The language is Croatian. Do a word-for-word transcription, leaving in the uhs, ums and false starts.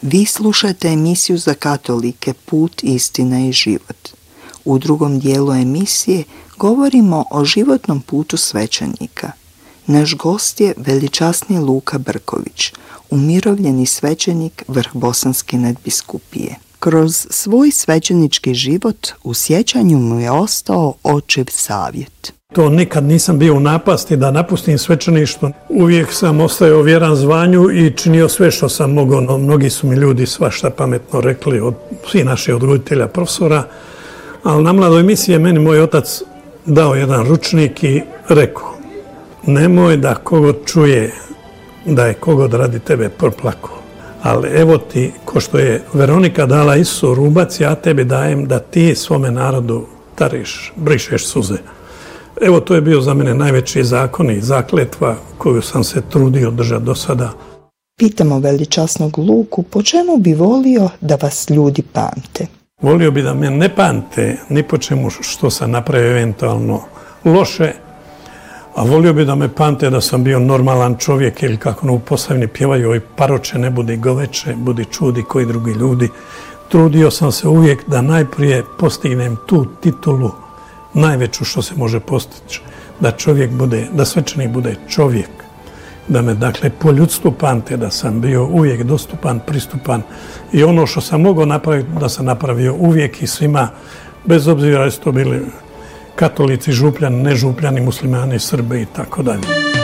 Vi slušate emisiju za katolike Put, istina i život. U drugom dijelu emisije govorimo o životnom putu svećenika. Naš gost je veličasni Luka Brković, umirovljeni svećenik Vrhbosanske nadbiskupije. Kroz svoj svećenički život u sjećanju mu je ostao očev savjet. To nikad nisam bio u napasti da napustim svećeništvo. Uvijek sam ostajao vjeran zvanju i činio sve što sam mogao. No, mnogi su mi ljudi svašta pametno rekli, od svih naših odgojitelja, profesora. Ali na mladoj misiji je meni moj otac dao jedan ručnik i rekao: nemoj da kogod čuje da je kogod radi tebe proplako. Ali evo ti, ko što je Veronika dala Isusu rubac, ja tebi dajem da ti svome narodu tariš, brišeš suze. Evo, to je bio za mene najveći zakon i zakletva koju sam se trudio držati do sada. Pitamo veličasnog Luku po čemu bi volio da vas ljudi pamte. Volio bi da me ne pamte ni po čemu što sam napravio eventualno loše, a volio bi da me pamte da sam bio normalan čovjek ili kako u Posavini pjevaju: i paroče ne budi goveče, budi čudi koji drugi ljudi. Trudio sam se uvijek da najprije postignem tu titulu, najveću što se može postići, da čovjek bude, da svećenik bude čovjek, da me dakle po ljudstvu pamte, da sam bio uvijek dostupan, pristupan i ono što sam mogao napraviti da sam napravio uvijek i svima, bez obzira da su to bili katolici, župljani, nežupljani, muslimani, Srbi i tako dalje.